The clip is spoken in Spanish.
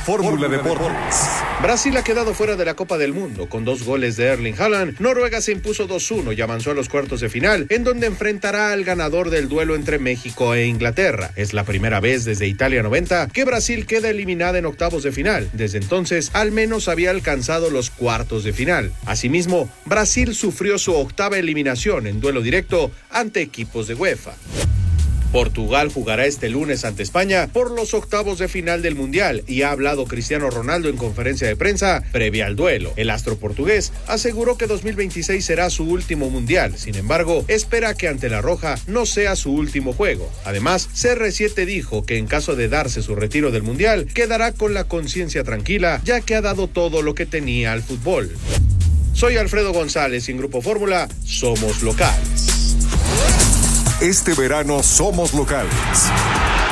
Fórmula Deportes. Brasil ha quedado fuera de la Copa del Mundo con 2 goles de Erling Haaland. Noruega se impuso 2-1 y avanzó a los cuartos de final, en donde enfrentará al ganador del duelo entre México e Inglaterra. Es la primera vez desde Italia 90 que Brasil queda eliminada en octavos de final. Desde entonces, al menos había alcanzado los cuartos de final. Asimismo, Brasil sufrió su octava eliminación en duelo directo ante equipos de UEFA. Portugal jugará este lunes ante España por los octavos de final del Mundial y ha hablado Cristiano Ronaldo en conferencia de prensa previa al duelo. El astro portugués aseguró que 2026 será su último Mundial, sin embargo, espera que ante la Roja no sea su último juego. Además, CR7 dijo que en caso de darse su retiro del Mundial, quedará con la conciencia tranquila, ya que ha dado todo lo que tenía al fútbol. Soy Alfredo González y en Grupo Fórmula somos locales. Este verano somos locales.